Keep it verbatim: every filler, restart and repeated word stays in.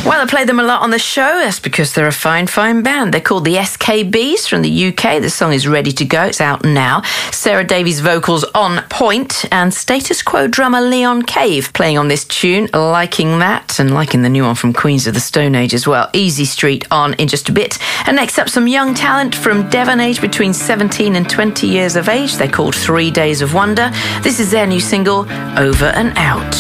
Well, I play them a lot on the show. That's because they're a fine, fine band. They're called the S K Bs from the U K. The song is ready to go. It's out now. Sarah Davies' vocals on point, and Status Quo drummer Leon Cave playing on this tune. Liking that, and liking the new one from Queens of the Stone Age as well. Easy Street on in just a bit. And next up, some young talent from Devon, aged between seventeen and twenty years of age. They're called Three Days of Wonder. This is their new single, Over and Out.